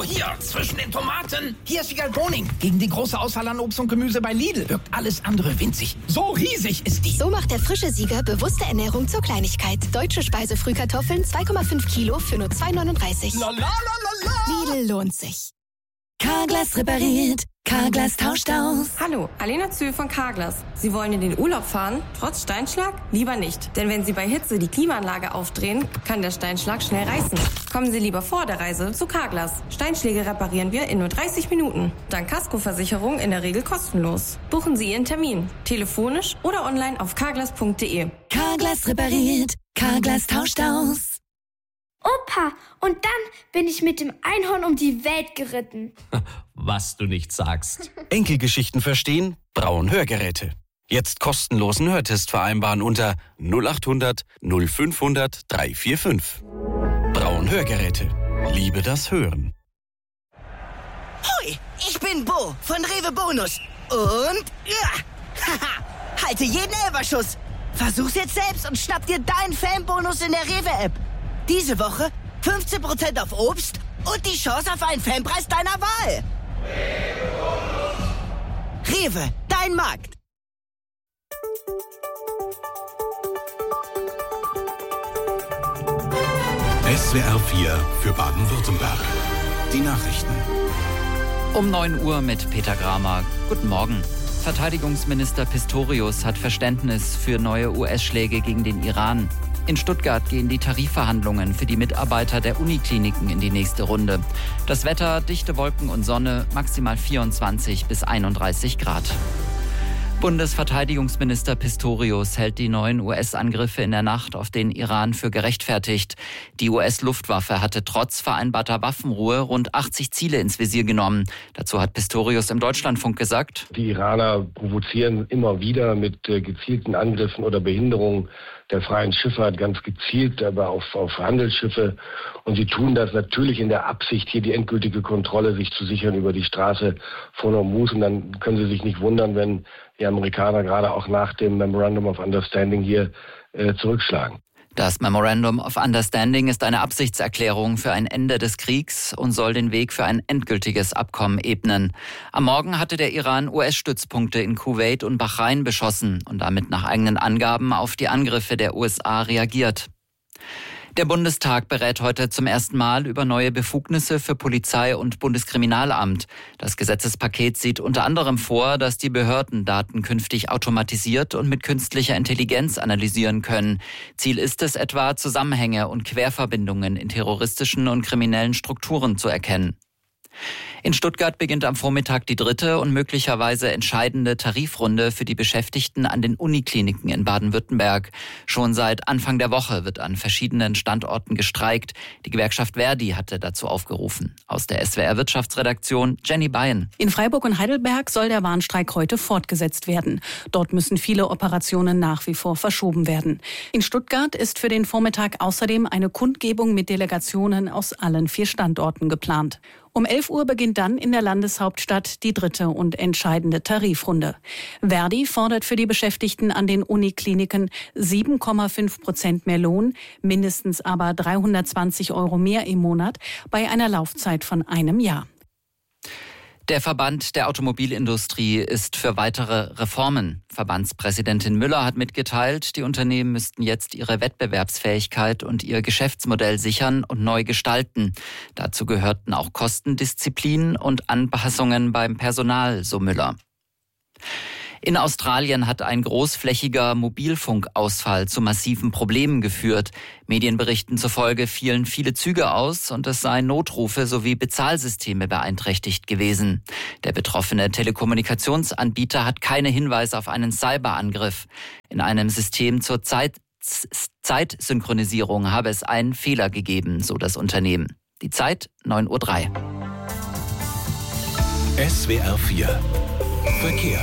hier, zwischen den Tomaten. Hier ist Vigal Boning. Gegen die große Auswahl an Obst und Gemüse bei Lidl wirkt alles andere winzig. So riesig ist die. So macht der frische Sieger bewusste Ernährung zur Kleinigkeit. Deutsche Speisefrühkartoffeln 2,5 Kilo für nur 2,39. La la la la la. Lidl lohnt sich. Carglass repariert. Carglass tauscht aus. Hallo, Alena Zühl von Carglass. Sie wollen in den Urlaub fahren, trotz Steinschlag? Lieber nicht. Denn wenn Sie bei Hitze die Klimaanlage aufdrehen, kann der Steinschlag schnell reißen. Kommen Sie lieber vor der Reise zu Carglass. Steinschläge reparieren wir in nur 30 Minuten. Dank Kaskoversicherung in der Regel kostenlos. Buchen Sie Ihren Termin. Telefonisch oder online auf carglass.de. Carglass repariert. Carglass tauscht aus. Opa, und dann bin ich mit dem Einhorn um die Welt geritten. Was du nicht sagst. Enkelgeschichten verstehen? Braun Hörgeräte. Jetzt kostenlosen Hörtest vereinbaren unter 0800 0500 345. Braun Hörgeräte. Liebe das Hören. Hoi, ich bin Bo von Rewe Bonus. Und haha, halte jeden Elferschuss. Versuch's jetzt selbst und schnapp dir deinen Fanbonus in der Rewe-App. Diese Woche 15% auf Obst und die Chance auf einen Fanpreis deiner Wahl. Rewe, dein Markt. SWR 4 für Baden-Württemberg. Die Nachrichten. Um 9 Uhr mit Peter Gramer. Guten Morgen. Verteidigungsminister Pistorius hat Verständnis für neue US-Schläge gegen den Iran. In Stuttgart gehen die Tarifverhandlungen für die Mitarbeiter der Unikliniken in die nächste Runde. Das Wetter, dichte Wolken und Sonne, maximal 24 bis 31 Grad. Bundesverteidigungsminister Pistorius hält die neuen US-Angriffe in der Nacht auf den Iran für gerechtfertigt. Die US-Luftwaffe hatte trotz vereinbarter Waffenruhe rund 80 Ziele ins Visier genommen. Dazu hat Pistorius im Deutschlandfunk gesagt: Die Iraner provozieren immer wieder mit gezielten Angriffen oder Behinderungen der freien Schifffahrt, ganz gezielt, aber auf Handelsschiffe. Und sie tun das natürlich in der Absicht, hier die endgültige Kontrolle sich zu sichern über die Straße von Hormuz. Und dann können Sie sich nicht wundern, wenn die Amerikaner gerade auch nach dem Memorandum of Understanding hier zurückschlagen. Das Memorandum of Understanding ist eine Absichtserklärung für ein Ende des Kriegs und soll den Weg für ein endgültiges Abkommen ebnen. Am Morgen hatte der Iran US-Stützpunkte in Kuwait und Bahrain beschossen und damit nach eigenen Angaben auf die Angriffe der USA reagiert. Der Bundestag berät heute zum ersten Mal über neue Befugnisse für Polizei und Bundeskriminalamt. Das Gesetzespaket sieht unter anderem vor, dass die Behörden Daten künftig automatisiert und mit künstlicher Intelligenz analysieren können. Ziel ist es etwa, Zusammenhänge und Querverbindungen in terroristischen und kriminellen Strukturen zu erkennen. In Stuttgart beginnt am Vormittag die dritte und möglicherweise entscheidende Tarifrunde für die Beschäftigten an den Unikliniken in Baden-Württemberg. Schon seit Anfang der Woche wird an verschiedenen Standorten gestreikt. Die Gewerkschaft Verdi hatte dazu aufgerufen. Aus der SWR-Wirtschaftsredaktion Jenny Bayen. In Freiburg und Heidelberg soll der Warnstreik heute fortgesetzt werden. Dort müssen viele Operationen nach wie vor verschoben werden. In Stuttgart ist für den Vormittag außerdem eine Kundgebung mit Delegationen aus allen 4 Standorten geplant. Um 11 Uhr beginnt dann in der Landeshauptstadt die dritte und entscheidende Tarifrunde. Verdi fordert für die Beschäftigten an den Unikliniken 7,5% mehr Lohn, mindestens aber 320 € mehr im Monat bei einer Laufzeit von einem Jahr. Der Verband der Automobilindustrie ist für weitere Reformen. Verbandspräsidentin Müller hat mitgeteilt, die Unternehmen müssten jetzt ihre Wettbewerbsfähigkeit und ihr Geschäftsmodell sichern und neu gestalten. Dazu gehörten auch Kostendisziplin und Anpassungen beim Personal, so Müller. In Australien hat ein großflächiger Mobilfunkausfall zu massiven Problemen geführt. Medienberichten zufolge fielen viele Züge aus und es seien Notrufe sowie Bezahlsysteme beeinträchtigt gewesen. Der betroffene Telekommunikationsanbieter hat keine Hinweise auf einen Cyberangriff. In einem System zur Zeitsynchronisierung habe es einen Fehler gegeben, so das Unternehmen. Die Zeit 9:03 Uhr. SWR 4 Verkehr.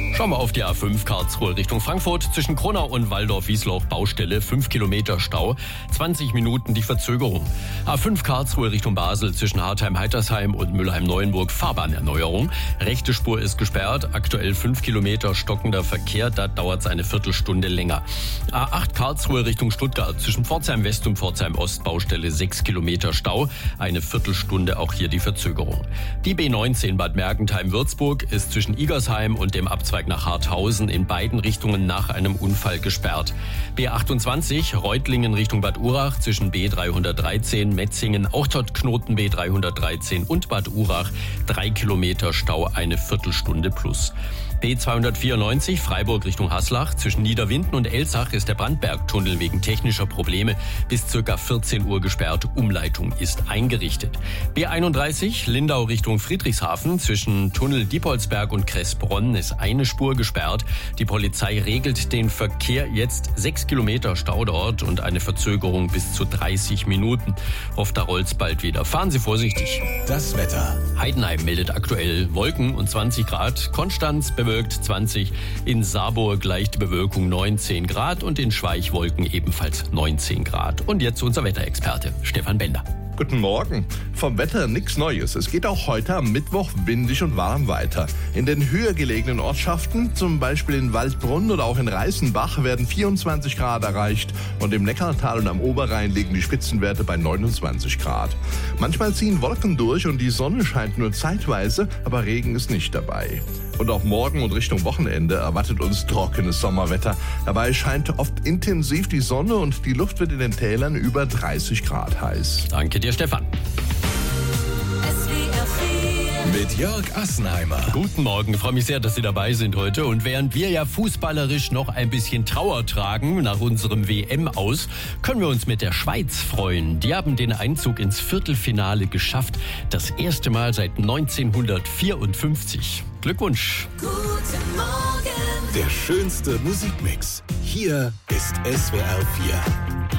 Schauen wir auf die A5 Karlsruhe Richtung Frankfurt. Zwischen Kronau und Waldorf-Wiesloch Baustelle, 5 Kilometer Stau, 20 Minuten die Verzögerung. A5 Karlsruhe Richtung Basel zwischen Hartheim-Heitersheim und Mülheim-Neuenburg Fahrbahnerneuerung. Rechte Spur ist gesperrt, aktuell 5 Kilometer stockender Verkehr, da dauert es eine Viertelstunde länger. A8 Karlsruhe Richtung Stuttgart zwischen Pforzheim West und Pforzheim Ost Baustelle, 6 Kilometer Stau, eine Viertelstunde auch hier die Verzögerung. Die B19 Bad Mergentheim-Würzburg ist zwischen Igersheim und dem Abzweig nach Harthausen in beiden Richtungen nach einem Unfall gesperrt. B28 Reutlingen Richtung Bad Urach zwischen B313 Metzingen, auch dort Knoten B313 und Bad Urach, 3 Kilometer Stau, eine Viertelstunde plus. B294 Freiburg Richtung Haslach zwischen Niederwinden und Elsach ist der Brandbergtunnel wegen technischer Probleme bis ca. 14 Uhr gesperrt. Umleitung ist eingerichtet. B31 Lindau Richtung Friedrichshafen zwischen Tunnel Diepholzberg und Kressbronn ist eine Spur gesperrt. Die Polizei regelt den Verkehr jetzt, 6 Kilometer Stau dort und eine Verzögerung bis zu 30 Minuten. Hofft, da rollt's bald wieder. Fahren Sie vorsichtig. Das Wetter. Heidenheim meldet aktuell Wolken und 20 Grad. Konstanz bewölkt 20. In Saarburg leichte Bewölkung 19 Grad und in Schweich Wolken ebenfalls 19 Grad. Und jetzt unser Wetterexperte Stefan Bender. Guten Morgen. Vom Wetter nichts Neues. Es geht auch heute am Mittwoch windig und warm weiter. In den höher gelegenen Ortschaften, zum Beispiel in Waldbrunn oder auch in Reißenbach, werden 24 Grad erreicht. Und im Neckartal und am Oberrhein liegen die Spitzenwerte bei 29 Grad. Manchmal ziehen Wolken durch und die Sonne scheint nur zeitweise, aber Regen ist nicht dabei. Und auch morgen und Richtung Wochenende erwartet uns trockenes Sommerwetter. Dabei scheint oft intensiv die Sonne und die Luft wird in den Tälern über 30 Grad heiß. Danke dir, Stefan. Mit Jörg Assenheimer. Guten Morgen, ich freue mich sehr, dass Sie dabei sind heute. Und während wir ja fußballerisch noch ein bisschen Trauer tragen nach unserem WM-Aus, können wir uns mit der Schweiz freuen. Die haben den Einzug ins Viertelfinale geschafft. Das erste Mal seit 1954. Glückwunsch. Guten Morgen. Der schönste Musikmix. Hier ist SWR 4.